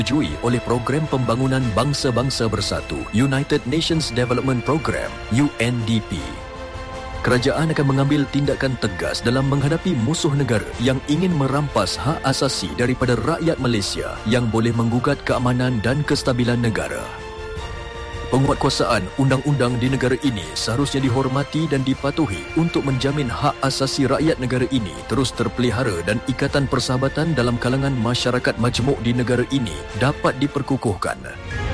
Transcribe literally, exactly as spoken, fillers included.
disetujui oleh Program Pembangunan Bangsa-Bangsa Bersatu, United Nations Development Programme, U N D P. Kerajaan akan mengambil tindakan tegas dalam menghadapi musuh negara yang ingin merampas hak asasi daripada rakyat Malaysia yang boleh menggugat keamanan dan kestabilan negara. Penguatkuasaan undang-undang di negara ini seharusnya dihormati dan dipatuhi untuk menjamin hak asasi rakyat negara ini terus terpelihara dan ikatan persahabatan dalam kalangan masyarakat majmuk di negara ini dapat diperkukuhkan.